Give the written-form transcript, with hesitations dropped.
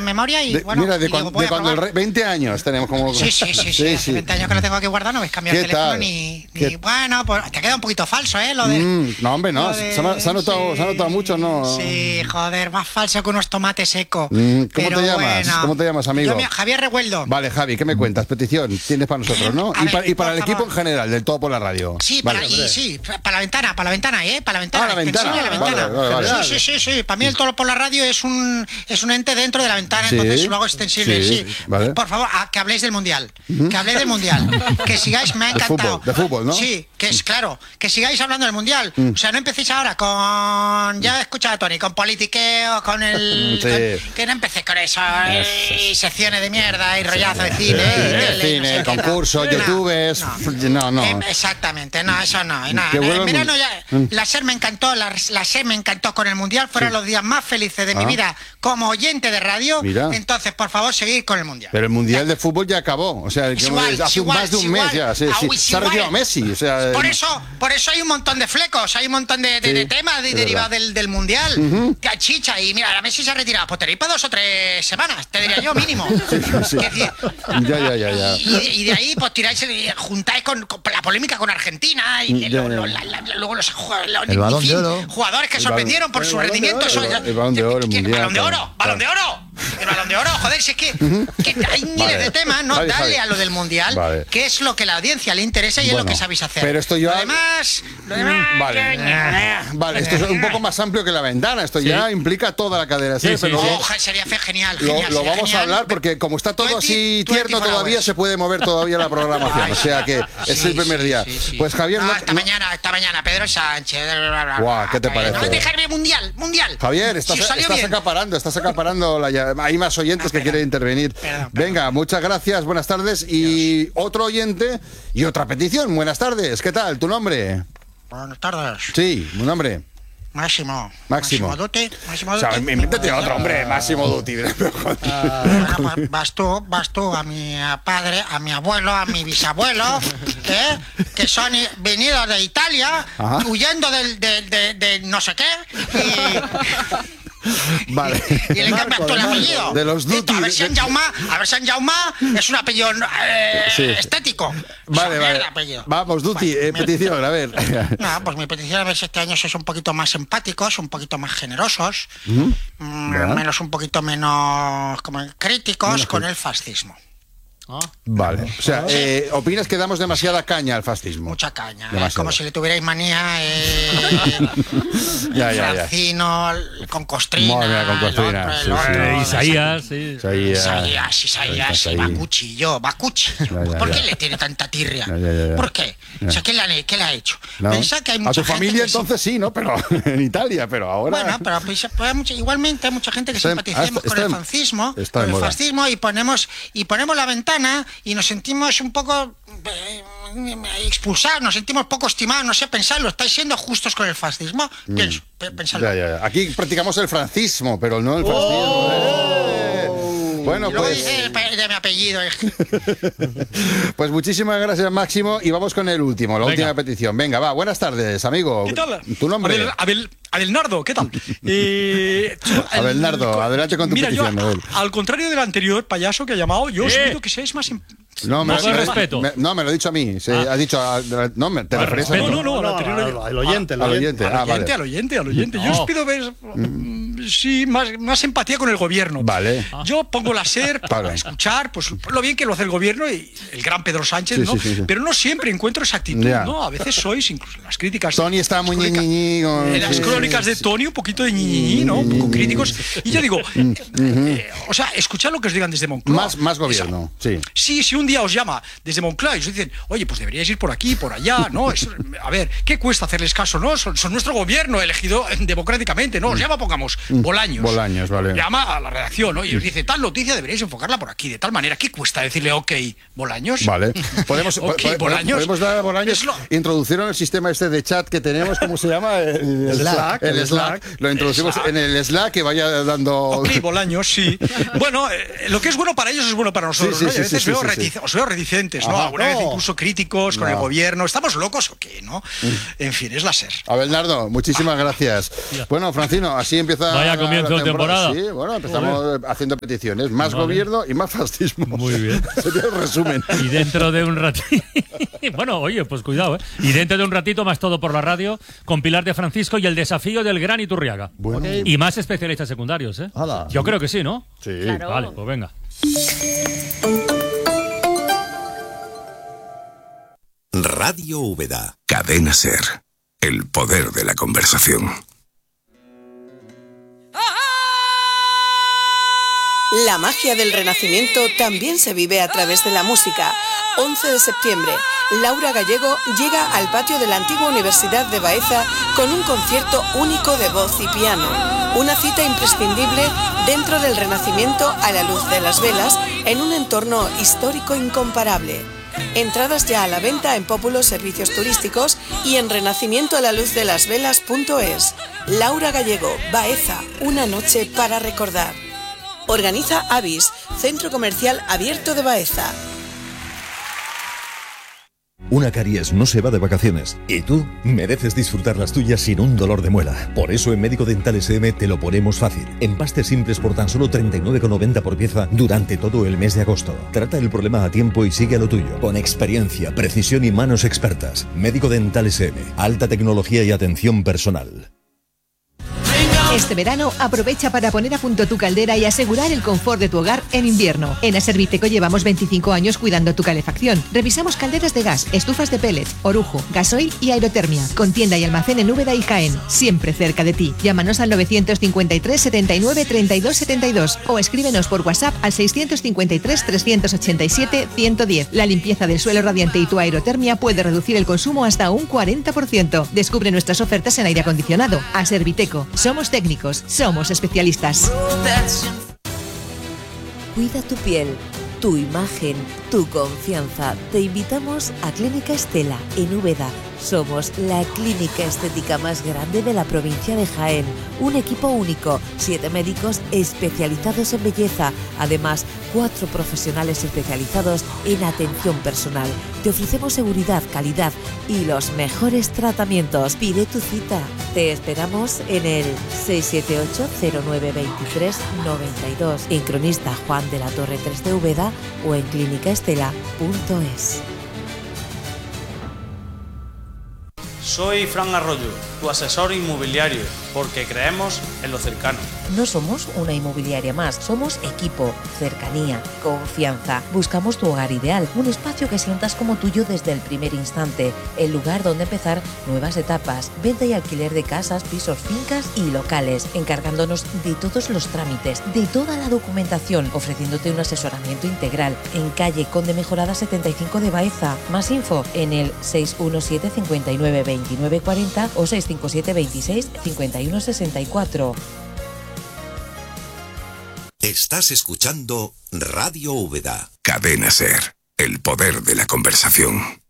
memoria y bueno... Mira, de digo, cuando 20 años tenemos como... Sí. Hace 20 años que lo tengo aquí guardado, no habéis cambiado el teléfono ni... Bueno, pues te queda un poquito falso, lo de... no, hombre, no. Se ha notado mucho, ¿no? Sí, joder, más falso que unos tomates secos. ¿Cómo te llamas? Bueno, ¿Cómo te llamas, amigo? Javier Revueldo. Vale, Javi, ¿qué me cuentas? Petición tienes para nosotros, ¿no? Y para el equipo en general, del Todo por la Radio. Sí, vale. para la ventana, Para la ventana. Vale. Sí. Para mí el Todo por la Radio es un ente dentro de la ventana, entonces lo hago extensible. Sí. Vale. Por favor, que habléis del Mundial. Que habléis del Mundial. Que sigáis, me ha encantado. De fútbol, ¿no? Sí, que es claro. Que sigáis hablando del Mundial. O sea, no empecéis ahora con... Ya he escuchado a Tony, con politiqueo, con el... que no empecé con eso. Y secciones de mierda, y rollazo de cine. Concursos, youtubers... No. Exactamente, eso no. En verano ya... La SER me encantó, con el Mundial. Fueron los días más felices de mi vida como oyente de radio. Mira. Entonces, por favor, seguid con el Mundial. Pero el Mundial de fútbol ya acabó. O sea, hace más de un mes ya. Se ha retirado Messi. O sea, por eso hay un montón de flecos, hay un montón de temas derivados del Mundial. Que chicha, y mira, la Messi se ha retirado. Pues tenéis para 2 o 3 semanas, te diría yo, mínimo. Sí. Ya. Y de ahí, pues tiráis, juntáis con la polémica con Argentina y luego los jugadores que sorprendieron por su rendimiento. El Balón de Oro, el Mundial. ¡Balón de Oro! El Balón de Oro, joder, si es que hay miles de temas, ¿no? Dale a lo del Mundial, que es lo que a la audiencia le interesa y es lo que sabéis hacer. Pero esto ya... Lo demás... Vale, esto es un poco más amplio que la ventana. Esto ya implica toda la cadena. Sería genial. Lo vamos a hablar porque como está todo así tierno todavía, se puede mover todavía la programación. O sea que es el primer día. Pues Javier... Esta mañana, Pedro Sánchez... ¿Qué te parece? No me dejarme Mundial. Javier, estás acaparando hay más oyentes que quieren intervenir. Venga, muchas gracias, buenas tardes. Y otro oyente y otra petición. Buenas tardes, ¿qué tal? ¿Tu nombre? Buenas tardes. Sí, un nombre. Máximo Dutti. O sea, invéntate otro, hombre, Máximo Dutti. Bueno, pues vas tú a mi padre, a mi abuelo, a mi bisabuelo, que son venidos de Italia, huyendo de no sé qué, Vale. Y le encanta todo el apellido. De los Dutti. A ver si San Jaume es un apellido estético. Vale. Vamos, Dutti, petición, a ver. No, pues mi petición es este año es un poquito más empáticos, un poquito más generosos, un poquito menos como críticos con el fascismo. Vale, o sea, ¿opinas que damos demasiada caña al fascismo? Mucha caña, como si le tuvierais manía Francino, con Costrina, Isaías, va cuchillo. ¿Por qué le tiene tanta tirria? ¿Por qué? O sea, ¿qué le ha hecho? Pensad que hay mucha a tu familia entonces sí, ¿no? Pero en Italia, pero ahora... Bueno, pero igualmente hay mucha gente que simpaticemos con el fascismo y ponemos la ventana y nos sentimos un poco expulsados, nos sentimos poco estimados, no sé, pensadlo, estáis siendo justos con el fascismo, pensadlo. Aquí practicamos el francismo, pero no el fascismo. Bueno, pues... de mi apellido. Pues muchísimas gracias, Máximo, y vamos con el último, última petición. Venga, va, buenas tardes, amigo. ¿Qué tal? ¿Tu nombre? Abelnardo, ¿qué tal? Abelnardo, adelante con tu petición. Al contrario del anterior payaso que ha llamado, yo os pido que seáis más... No, me lo he dicho a mí. Ha dicho... ¿te referías a mí? No, al oyente. Al oyente. Yo os pido ver... Sí, más empatía con el gobierno. Vale. Yo pongo la SER para escuchar, pues lo bien que lo hace el gobierno y el gran Pedro Sánchez, ¿no? Sí. Pero no siempre encuentro esa actitud, ¿no? A veces sois, incluso en las críticas... Tony está muy ñiñiñi. En las crónicas de Tony, un poquito de ñiñiñi, ¿no? Un poco críticos. Y yo digo, o sea, escuchad lo que os digan desde Moncloa. Más gobierno, sí. Si un día os llama desde Moncloa y os dicen, oye, pues deberíais ir por aquí, por allá, ¿no? A ver, ¿qué cuesta hacerles caso, no? Son nuestro gobierno elegido democráticamente, ¿no? Os llama, pongamos, Bolaños. Vale. Llama a la redacción, ¿no? Y os dice, tal noticia deberíais enfocarla por aquí, de tal manera. ¿Qué cuesta decirle, ok, Bolaños? Vale. Podemos dar a Bolaños, introducieron el sistema este de chat que tenemos, ¿cómo se llama? El Slack. Lo introducimos en el Slack, que vaya dando... Ok, Bolaños, sí. Bueno, lo que es bueno para ellos es bueno para nosotros, ¿no? Y a veces os veo reticentes, ¿no? Alguna vez incluso críticos con el gobierno. ¿Estamos locos o qué, no? En fin, es la SER. Abelnardo, muchísimas gracias. Bueno, Francino, así empieza Vaya comienzo de temporada. Sí, bueno, empezamos haciendo peticiones. Más gobierno y más fascismo. Muy bien. Sería el resumen. Y dentro de un ratito... Bueno, oye, pues cuidado, ¿eh? Y dentro de un ratito más Todo por la Radio, con Pilar de Francisco y el desafío del Gran Iturriaga. Bueno. Y más especialistas secundarios, ¿eh? ¡Hala! Yo creo que sí, ¿no? Sí. Claro. Vale, pues venga. Radio Úbeda. Cadena Ser. El poder de la conversación. La magia del Renacimiento también se vive a través de la música. 11 de septiembre, Laura Gallego llega al patio de la antigua Universidad de Baeza con un concierto único de voz y piano. Una cita imprescindible dentro del Renacimiento a la luz de las velas en un entorno histórico incomparable. Entradas ya a la venta en Pópulo Servicios Turísticos y en renacimientoalaluzdelaSvelas.es. Laura Gallego, Baeza, una noche para recordar. Organiza Avis, Centro Comercial Abierto de Baeza. Una caries no se va de vacaciones y tú mereces disfrutar las tuyas sin un dolor de muela. Por eso en Médico Dental SM te lo ponemos fácil. Empastes simples por tan solo 39,90 por pieza durante todo el mes de agosto. Trata el problema a tiempo y sigue a lo tuyo. Con experiencia, precisión y manos expertas. Médico Dental SM. Alta tecnología y atención personal. Este verano aprovecha para poner a punto tu caldera y asegurar el confort de tu hogar en invierno. En Aserviteco llevamos 25 años cuidando tu calefacción. Revisamos calderas de gas, estufas de pellets, orujo, gasoil y aerotermia. Con tienda y almacén en Úbeda y Jaén, siempre cerca de ti. Llámanos al 953 79 32 72 o escríbenos por WhatsApp al 653 387 110. La limpieza del suelo radiante y tu aerotermia puede reducir el consumo hasta un 40%. Descubre nuestras ofertas en aire acondicionado. Aserviteco, somos técnicos, somos especialistas. Cuida tu piel, tu imagen, tu confianza. Te invitamos a Clínica Estela en Úbeda. Somos la clínica estética más grande de la provincia de Jaén. Un equipo único, 7 médicos especializados en belleza. Además, 4 profesionales especializados en atención personal. Te ofrecemos seguridad, calidad y los mejores tratamientos. Pide tu cita. Te esperamos en el 678-0923-92, en Cronista Juan de la Torre 3 de Úbeda o en clínicaestela.es. Soy Fran Arroyo, tu asesor inmobiliario, porque creemos en lo cercano. No somos una inmobiliaria más, somos equipo, cercanía, confianza. Buscamos tu hogar ideal, un espacio que sientas como tuyo desde el primer instante, el lugar donde empezar nuevas etapas, venta y alquiler de casas, pisos, fincas y locales, encargándonos de todos los trámites, de toda la documentación, ofreciéndote un asesoramiento integral en calle Conde Mejorada 75 de Baeza. Más info en el 617 59 29 40 o 657 26 51 64. Estás escuchando Radio Úbeda. Cadena Ser. El poder de la conversación.